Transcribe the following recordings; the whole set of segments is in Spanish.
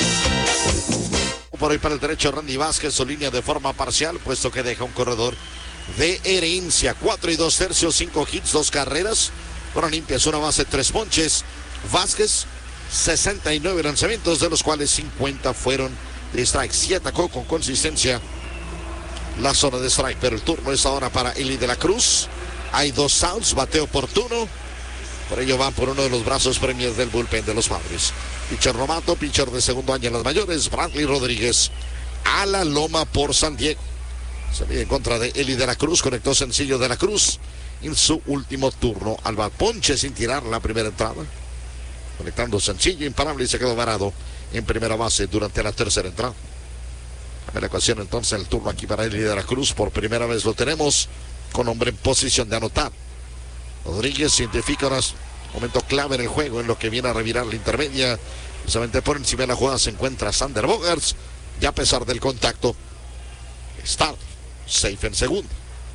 Por ahí para el derecho Randy Vázquez, su línea de forma parcial, puesto que deja un corredor de herencia. 4 y 2 tercios, 5 hits, 2 carreras. Fueron limpias, una base, 3 ponches. Vázquez, 69 lanzamientos, de los cuales 50 fueron de strike. Sí atacó con consistencia la zona de strike, pero el turno es ahora para Eli de la Cruz. Hay 2 outs, bateo oportuno. Por ello va por uno de los brazos premios del bullpen de los Padres. Pitcher novato, pitcher de segundo año en las mayores, Bradley Rodríguez, a la loma por San Diego. Se mide en contra de Eli de la Cruz, conectó sencillo de la Cruz en su último turno al bat. Ponche sin tirar la primera entrada. Conectando sencillo, imparable, y se quedó varado en primera base durante la tercera entrada. A la ecuación entonces el turno aquí para Eli de la Cruz. Por primera vez lo tenemos con hombre en posición de anotar. Rodríguez identifica un momento clave en el juego, en lo que viene a revirar la intermedia. Precisamente por encima de la jugada se encuentra Sander Bogaerts. Ya a pesar del contacto, está safe en segundo.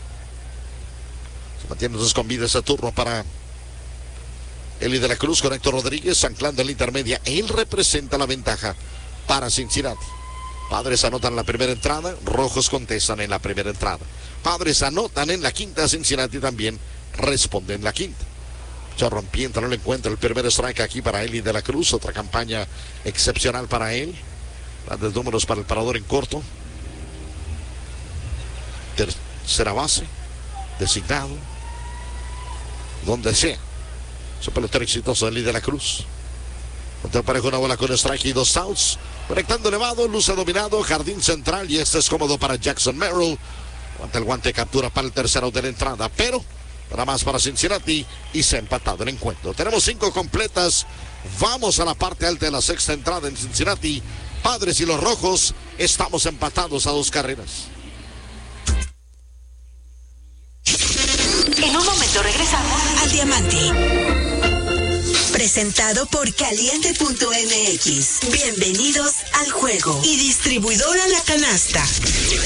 Se mantiene entonces con vida ese turno para Eli de la Cruz con Héctor Rodríguez, anclando en la intermedia. Él representa la ventaja para Cincinnati. Padres anotan la primera entrada, Rojos contestan en la primera entrada. Padres anotan en la quinta, Cincinnati también responde en la quinta. Ya rompiendo, no le encuentra el primer strike aquí para Eli de la Cruz. Otra campaña excepcional para él. Grandes números para el parador en corto. Tercera base, designado, donde sea. Su pelotero exitoso, Eli de la Cruz. Contra parejo, una bola con strike y 2 outs. Conectando elevado, luce dominado, jardín central, y este es cómodo para Jackson Merrill. Levanta el guante, captura para el tercero de la entrada, pero nada más para Cincinnati y se ha empatado el encuentro. Tenemos 5 completas. Vamos a la parte alta de la sexta entrada en Cincinnati. Padres y los Rojos estamos empatados a 2 carreras. En un momento regresamos al Diamante. Presentado por Caliente.mx. Bienvenidos al juego. Y distribuidora La Canasta.